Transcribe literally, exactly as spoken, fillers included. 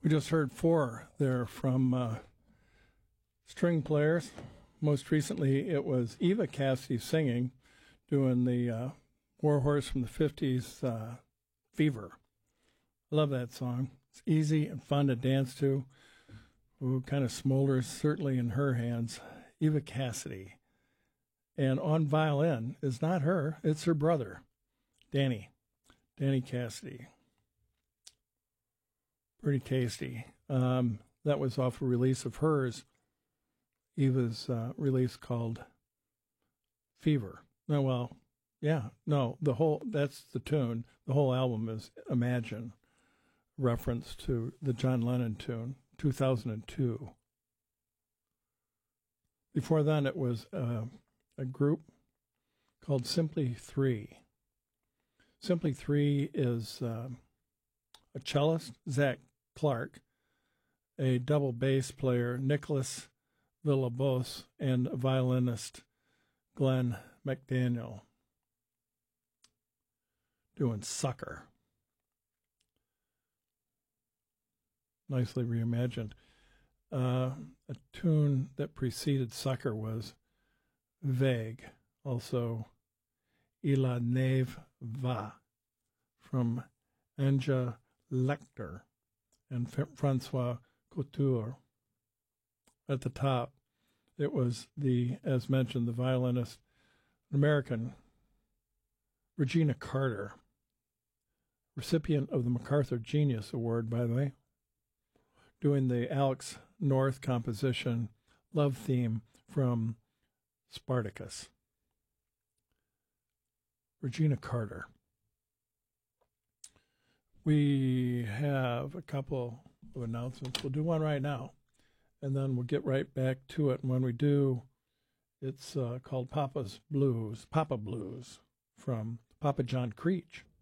We just heard four there from uh, string players. Most recently, it was Eva Cassidy singing, doing the uh, Warhorse from the fifties, uh, Fever. I love that song. It's easy and fun to dance to. Ooh, kind of smolders, certainly in her hands. Eva Cassidy. And on violin is not her, it's her brother, Danny. Danny Cassidy. Pretty tasty. Um, that was off a release of hers, Eva's uh, release called Fever. No, well, yeah, no, the whole, that's the tune. The whole album is Imagine, reference to the John Lennon tune, two thousand two. Before then, it was uh, a group called Simply Three. Simply Three is uh, a cellist, Zach Clark, a double bass player, Nicholas Villalobos, and a violinist, Glenn McDaniel, doing Sucker. Nicely reimagined. Uh, a tune that preceded Sucker was Vague, also Il Neve Va, from Anja Lecter and F- Francois Couture. At the top, it was the, as mentioned, the violinist, American Regina Carter, recipient of the MacArthur Genius Award, by the way, doing the Alex North composition Love Theme from Spartacus. Regina Carter. We have a couple of announcements. We'll do one right now, and then we'll get right back to it. And when we do, it's uh, called Papa's Blues, Papa Blues, from Papa John Creech.